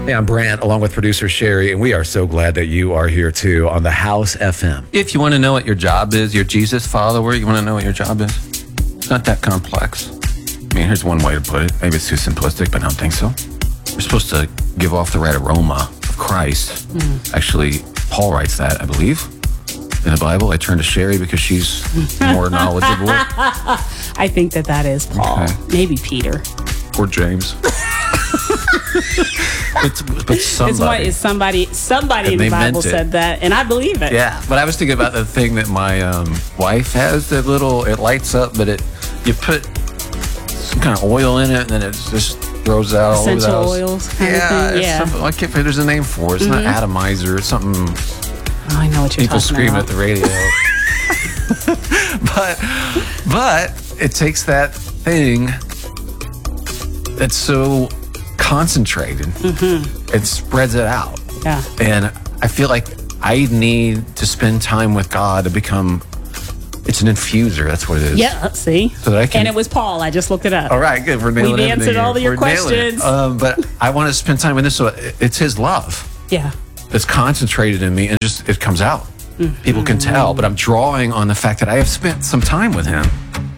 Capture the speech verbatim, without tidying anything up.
Hey, I'm Brant, along with producer Sherry, and we are so glad that you are here too on the House F M. If you want to know what your job is, you're a Jesus follower, you want to know what your job is? It's not that complex. I mean, here's one way to put it. Maybe it's too simplistic, but I don't think so. We're supposed to give off the right aroma of Christ. Mm. Actually, Paul writes that, I believe, in the Bible. I turn to Sherry because she's more knowledgeable. I think that that is Paul. Okay. Maybe Peter. Or James. but, but somebody. It's what is somebody, somebody in the Bible said that, and I believe it. Yeah, but I was thinking about the thing that my um, wife has, that little, it lights up, but it you put some kind of oil in it, and then it just throws out all essential of those. oils kind yeah, of thing. Yeah, I can't. There's a name for it. It's mm-hmm. not atomizer. It's something. Oh, I know what you're people talking scream about. at the radio. but but it takes that thing that's so concentrated. Mm-hmm. It spreads it out. Yeah, and I feel like I need to spend time with God to become. It's an infuser. That's what it is. Yeah, let's see. So that I can, and it was Paul. I just looked it up. All right, good. We're nailing We've answered all of your We're questions. Um, but I want to spend time with this. So it's His love. Yeah. It's concentrated in me, and just it comes out. Mm-hmm. People can tell, but I'm drawing on the fact that I have spent some time with Him.